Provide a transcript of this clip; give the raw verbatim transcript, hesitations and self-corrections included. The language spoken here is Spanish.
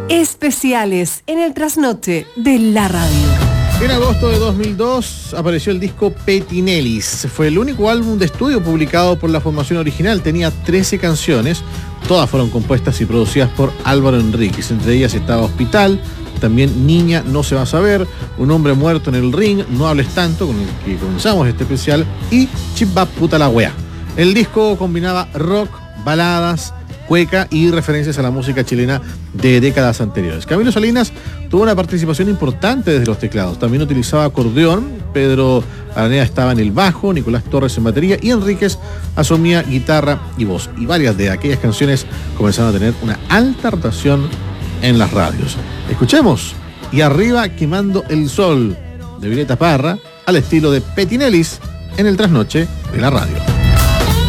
Especiales en el trasnoche de la radio. En agosto de dos mil dos apareció el disco Petinellis. Fue el único álbum de estudio publicado por la formación original. Tenía trece canciones. Todas fueron compuestas y producidas por Álvaro Enríquez. Entre ellas estaba Hospital, también Niña no se va a saber, Un hombre muerto en el ring, No hables tanto, con el que comenzamos este especial, y Chip Bap puta la wea. El disco combinaba rock, baladas, cueca y referencias a la música chilena de décadas anteriores. Camilo Salinas tuvo una participación importante desde los teclados. También utilizaba acordeón. Pedro Araneda estaba en el bajo, Nicolás Torres en batería y Enríquez asumía guitarra y voz. Y varias de aquellas canciones comenzaron a tener una alta rotación en las radios. Escuchemos Y arriba quemando el sol, de Violeta Parra, al estilo de Petinellis, en el trasnoche de la radio.